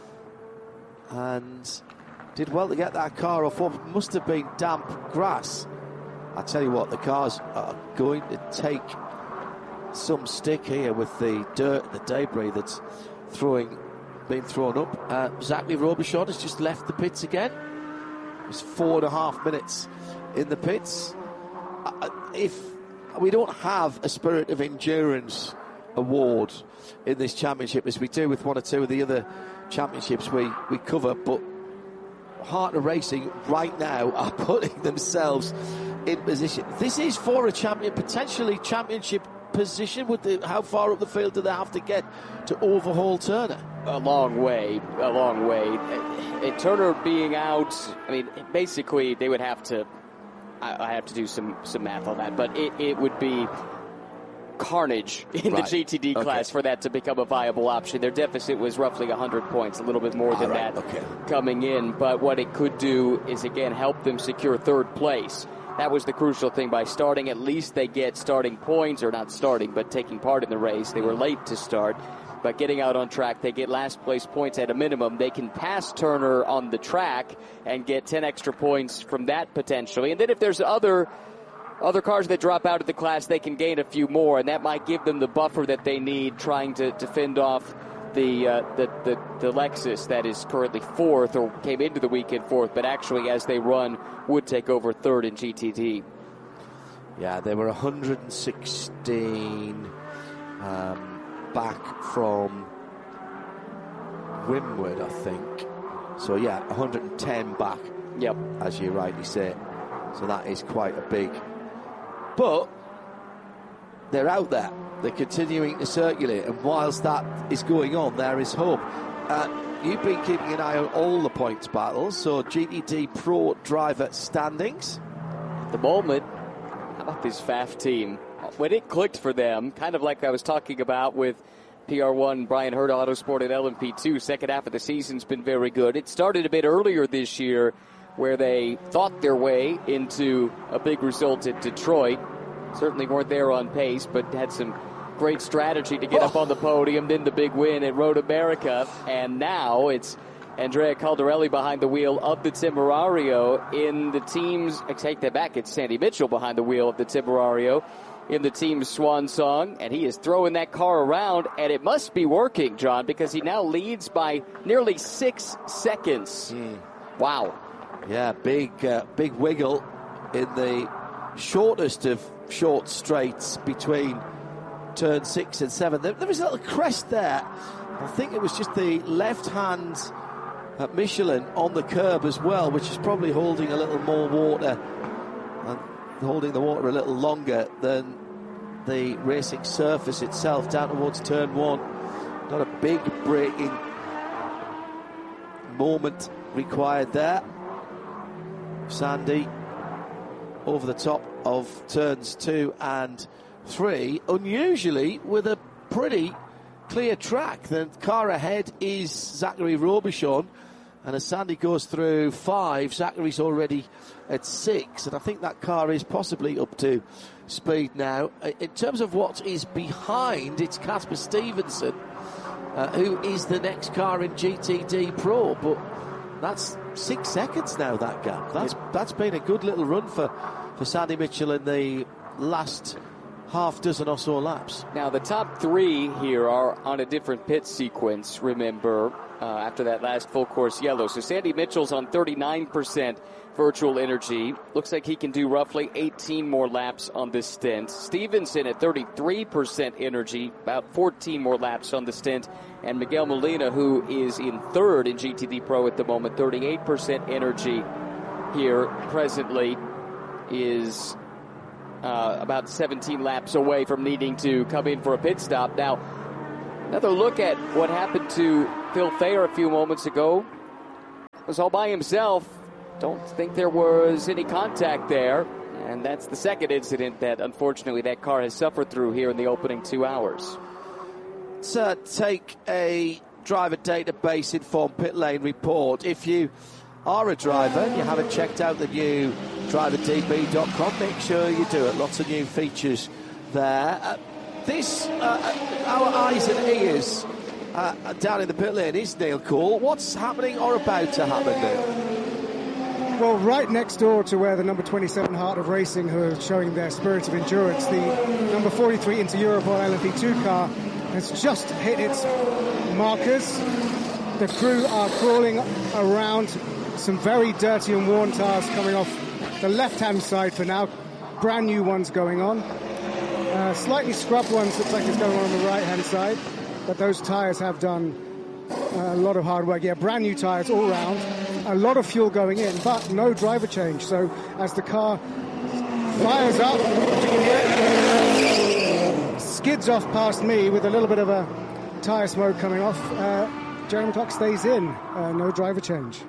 and did well to get that car off what must have been damp grass. I tell you what, the cars are going to take some stick here with the dirt, the debris that's throwing, being thrown up. Uh, Zachary Robichon has just left the pits again. It's four and a half minutes in the pits. Uh, if we don't have a Spirit of Endurance award in this championship, as we do with one or two of the other championships we, we cover, but Heart of Racing right now are putting themselves in position. This is for a champion, potentially championship position. With the, how far up the field do they have to get to overhaul Turner? A long way, a long way. Uh, Turner being out, I mean, basically they would have to, I, I have to do some, some math on that, but it, it would be carnage in Right. the G T D class Okay. for that to become a viable option. Their deficit was roughly one hundred points, a little bit more than All right, that okay. coming in, but what it could do is, again, help them secure third place. That was the crucial thing. By starting, at least they get starting points, or not starting, but taking part in the race. They were late to start, but getting out on track, they get last place points at a minimum. They can pass Turner on the track and get ten extra points from that potentially. And then if there's other other cars that drop out of the class, they can gain a few more, and that might give them the buffer that they need trying to, to fend off the, uh, the, the the Lexus that is currently fourth, or came into the weekend fourth, but actually as they run would take over third in G T D. Yeah, they were one hundred sixteen um, back from Wimwood, I think. So yeah, one hundred ten back. Yep. As you rightly say. So that is quite a big. But they're out there. They're continuing to circulate, and whilst that is going on, there is hope. Uh, you've been keeping an eye on all the points battles, so G T D Pro driver standings. At the moment, how about this F A F team? When it clicked for them, kind of like I was talking about with P R one, Brian Hurd, Autosport, and L M P two, second half of the season's been very good. It started a bit earlier this year, where they thought their way into a big result at Detroit. Certainly weren't there on pace, but had some great strategy to get oh. up on the podium. Then the big win at Road America. And now it's Andrea Caldarelli behind the wheel of the Temerario in the team's, I take that back, it's Sandy Mitchell behind the wheel of the Temerario in the team's swan song. And he is throwing that car around, and it must be working, John, because he now leads by nearly six seconds. Mm. Wow. Yeah, big, uh, big wiggle in the shortest of short straights between turn six and seven. There, there was a little crest there. I think it was just the left hand at Michelin on the curb as well, which is probably holding a little more water and holding the water a little longer than the racing surface itself down towards turn one. Not a big braking moment required there. Sandy over the top of turns two and three, unusually with a pretty clear track. The car ahead is Zachary Robichon, and as Sandy goes through five, Zachary's already at six, and I think that car is possibly up to speed now. In terms of what is behind, it's Casper Stevenson, uh, who is the next car in G T D Pro, but that's six seconds now, that gap. That's that's been a good little run for, for Sandy Mitchell in the last half dozen or so laps. Now, the top three here are on a different pit sequence, remember, uh, after that last full course yellow. So Sandy Mitchell's on thirty-nine percent virtual energy. Looks like he can do roughly eighteen more laps on this stint. Stevenson at thirty-three percent energy, about fourteen more laps on the stint. And Miguel Molina, who is in third in G T D Pro at the moment, thirty-eight percent energy. here presently is uh, about seventeen laps away from needing to come in for a pit stop. Now, another look at what happened to Phil Thayer a few moments ago. Was all by himself. Don't think there was any contact there. And that's the second incident that, unfortunately, that car has suffered through here in the opening two hours. Let's uh, take a driver database informed pit lane report. If you are a driver and you haven't checked out the new driver d b dot com, make sure you do it. Lots of new features there. Uh, this, uh, our eyes and ears uh, down in the pit lane is Neil Cole. What's happening or about to happen there? Well, right next door to where the number twenty-seven Heart of Racing, who are showing their spirit of endurance, the number forty-three Inter Europol L M P two car has just hit its markers. The crew are crawling around some very dirty and worn tires coming off the left-hand side for now. Brand new ones going on. Uh, slightly scrubbed ones look like it's going on on the right-hand side, but those tires have done uh, a lot of hard work. Yeah, brand new tires all round. A lot of fuel going in, but no driver change. So as the car fires up, skids off past me with a little bit of a tyre smoke coming off, uh, Jeremy Clark stays in. Uh, no driver change.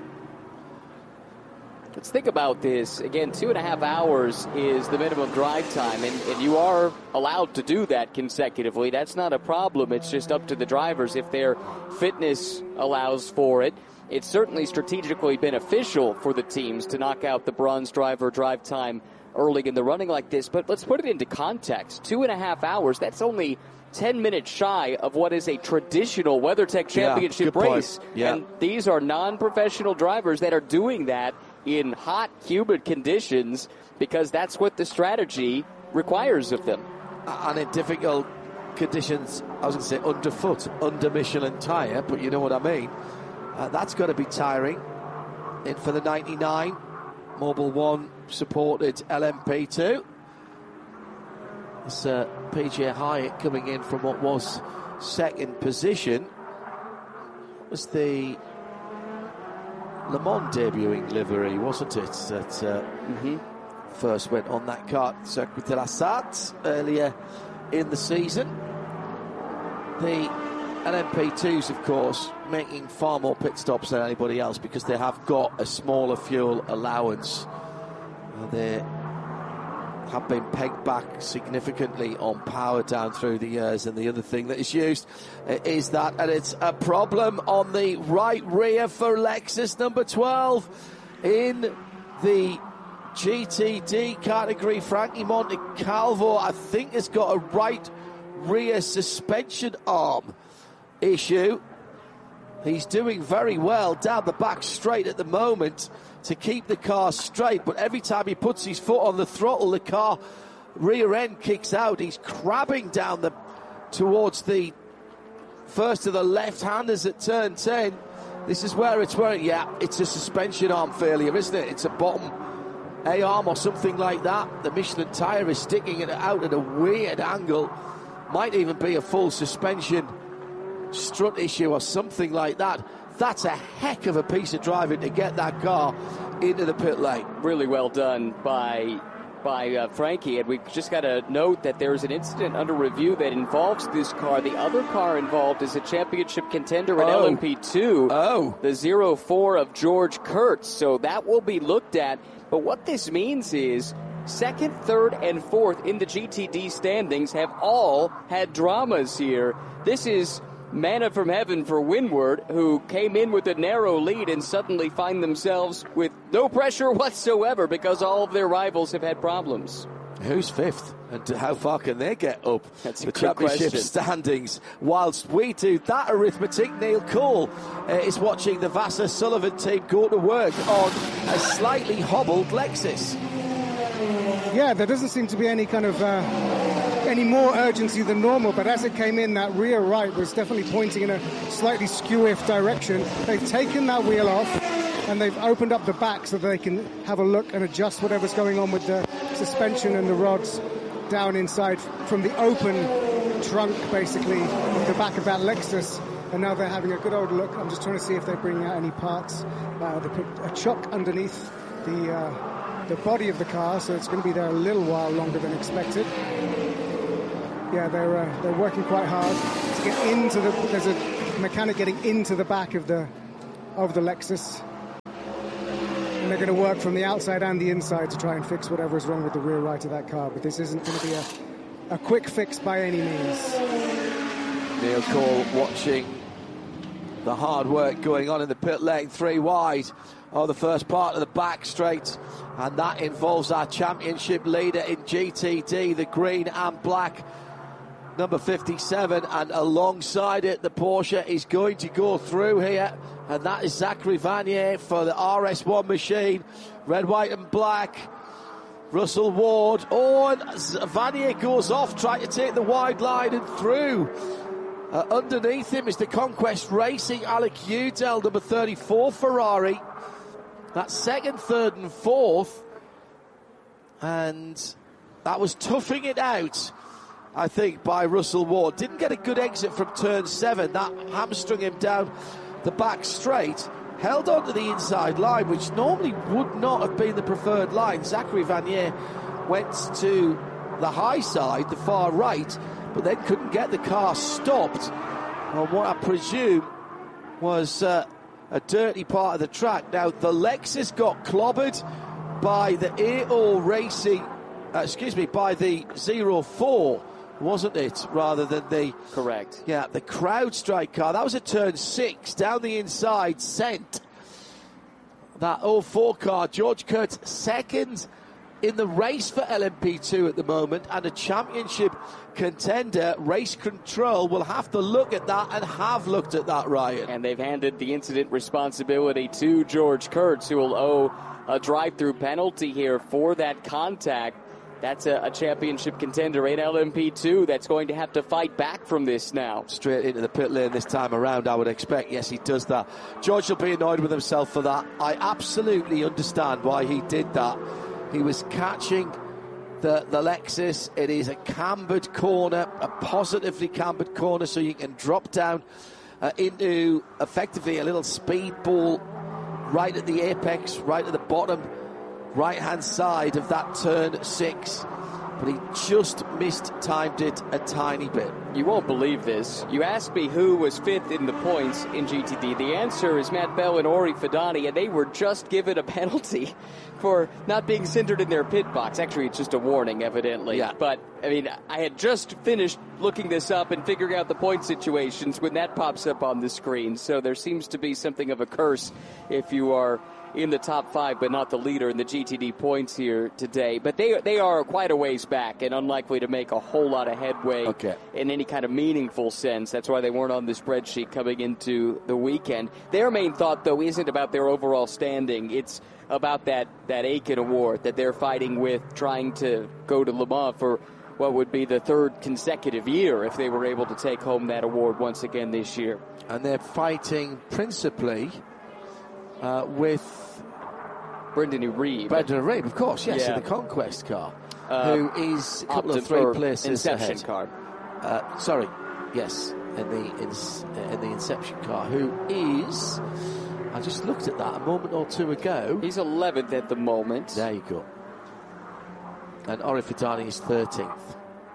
Let's think about this. Again, two and a half hours is the minimum drive time, and, and you are allowed to do that consecutively. That's not a problem. It's just up to the drivers if their fitness allows for it. It's certainly strategically beneficial for the teams to knock out the bronze driver drive time early in the running like this. But let's put it into context. Two and a half hours, that's only ten minutes shy of what is a traditional WeatherTech Championship yeah, race. Yeah. And these are non-professional drivers that are doing that in hot, humid conditions because that's what the strategy requires of them. And in difficult conditions, I was going to say underfoot, under Michelin tyre, but you know what I mean. Uh, that's got to be tiring. In for the ninety-nine, Mobil one supported L M P two. It's uh, P J Hyatt coming in from what was second position. It was the Le Mans debuting livery, wasn't it, that uh, mm-hmm. first went on that kart Circuit de la Sarthe earlier in the season. The L M P twos, of course, making far more pit stops than anybody else because they have got a smaller fuel allowance. Uh, they have been pegged back significantly on power down through the years, and the other thing that is used uh, is that, and it's a problem on the right rear for Lexus number twelve in the G T D category. Frankie Montecalvo, I think, has got a right rear suspension arm issue. He's doing very well down the back straight at the moment to keep the car straight, but every time he puts his foot on the throttle, the car rear end kicks out. He's crabbing down the towards the first of the left-handers at turn ten. This is where it's working. Yeah, it's a suspension arm failure, isn't it? It's a bottom A-arm or something like that. The Michelin tyre is sticking it out at a weird angle. Might even be a full suspension strut issue or something like that. That's a heck of a piece of driving to get that car into the pit lane. Really well done by by uh, Frankie. And we've just got to note that there's an incident under review that involves this car. The other car involved is a championship contender in oh. L M P two. Oh. The zero four of George Kurtz. So that will be looked at. But what this means is second, third, and fourth in the G T D standings have all had dramas here. This is manna from heaven for Windward, who came in with a narrow lead and suddenly find themselves with no pressure whatsoever because all of their rivals have had problems. Who's fifth? And how far can they get up That's a the good championship question. standings? Whilst we do that arithmetic, Neil Cole uh, is watching the Vassar Sullivan team go to work on a slightly hobbled Lexus. Yeah, there doesn't seem to be any kind of uh, any more urgency than normal, but as it came in, that rear right was definitely pointing in a slightly skew-if direction. They've taken that wheel off and they've opened up the back so that they can have a look and adjust whatever's going on with the suspension and the rods down inside from the open trunk, basically, of the back of that Lexus. And now they're having a good old look. I'm just trying to see if they bring out any parts. Uh, they put a chock underneath the uh, the body of the car, so it's going to be there a little while longer than expected. Yeah, they're uh, they're working quite hard to get into the. There's a mechanic getting into the back of the of the Lexus, and they're going to work from the outside and the inside to try and fix whatever is wrong with the rear right of that car. But this isn't going to be a a quick fix by any means. Neil Cole watching the hard work going on in the pit lane, three wide of the first part of the back straight, and that involves our championship leader in G T D, the green and black number fifty-seven, and alongside it the Porsche is going to go through here, and that is Zachary Vanier for the R S one machine, red, white and black. Russell Ward, oh, and Vanier goes off trying to take the wide line and through. Uh, underneath him is the Conquest Racing Alec Udell, number thirty-four Ferrari. That's second, third and fourth. And that was toughing it out, I think, by Russell Ward. Didn't get a good exit from turn seven. That hamstrung him down the back straight. Held on to the inside line, which normally would not have been the preferred line. Zachary Vanier went to the high side, the far right, but then couldn't get the car stopped on what I presume was uh, a dirty part of the track. Now, the Lexus got clobbered by the A O Racing, uh, excuse me, by the zero four, wasn't it, rather than the... Correct. Yeah, the CrowdStrike car. That was a turn six, down the inside, sent that oh four car. George Kurtz second in the race for L M P two at the moment, and a championship contender. Race Control will have to look at that, and have looked at that, Ryan. And they've handed the incident responsibility to George Kurtz, who will owe a drive-through penalty here for that contact. That's a, a championship contender in L M P two that's going to have to fight back from this now. Straight into the pit lane this time around, I would expect. Yes, he does that. George will be annoyed with himself for that. I absolutely understand why he did that. He was catching the, the Lexus. It is a cambered corner, a positively cambered corner, so you can drop down uh, into effectively a little speedball right at the apex, right at the bottom right-hand side of that turn six, but he just mistimed it a tiny bit. You won't believe this. You asked me who was fifth in the points in G T D. The answer is Matt Bell and Ori Fidani, and they were just given a penalty for not being centered in their pit box. Actually, it's just a warning, evidently. Yeah. But, I mean, I had just finished looking this up and figuring out the point situations when that pops up on the screen. So there seems to be something of a curse if you are in the top five, but not the leader in the G T D points here today. But they they are quite a ways back and unlikely to make a whole lot of headway okay. in any kind of meaningful sense. That's why they weren't on the spreadsheet coming into the weekend. Their main thought, though, isn't about their overall standing. It's about that, that Aiken Award that they're fighting with, trying to go to Le Mans for what would be the third consecutive year if they were able to take home that award once again this year. And they're fighting principally Uh, with Brendan Reeb. Brendan Reeb, of course, yes, yeah. in the Conquest car, uh, who is a couple Opti- of three places Inception ahead. car. Uh, sorry, yes, in the in, in the Inception car, who is, I just looked at that a moment or two ago. He's eleventh at the moment. There you go. And Ori Fidani is thirteenth.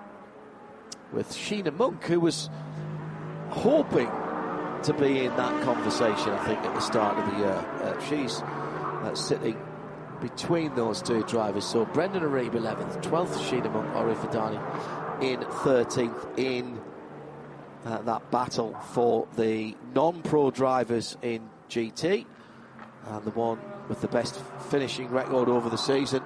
With Sheena Monk, who was hoping to be in that conversation, I think, at the start of the year. Uh, she's uh, sitting between those two drivers. So Brendan Reeb eleventh, twelfth Sheena Monk, Ori Fidani in thirteenth in uh, that battle for the non-pro drivers in G T, and the one with the best finishing record over the season.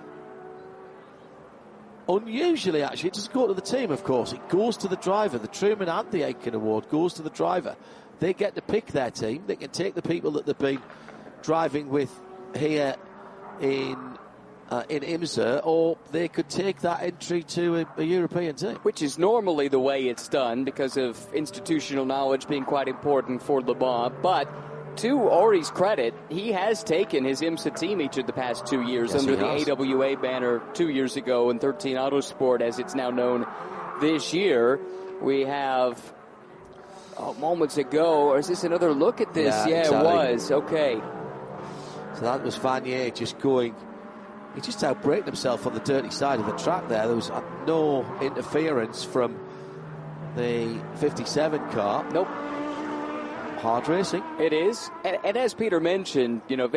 Unusually, actually, it doesn't go to the team, of course. It goes to the driver. The Truman and the Aiken Award goes to the driver. They get to pick their team. They can take the people that they've been driving with here in uh, in IMSA, or they could take that entry to a, a European team. Which is normally the way it's done because of institutional knowledge being quite important for Le Mans. But to Ori's credit, he has taken his IMSA team each of the past two years yes, under the has. A W A banner two years ago and thirteen Autosport, as it's now known this year. We have... Oh, moments ago, or is this another look at this? Yeah, yeah exactly. It was. Okay. So that was Vanier just going, he just outbraked himself on the dirty side of the track there. There was uh, no interference from the fifty-seven car. Nope. Hard racing. It is. And, and as Peter mentioned, you know,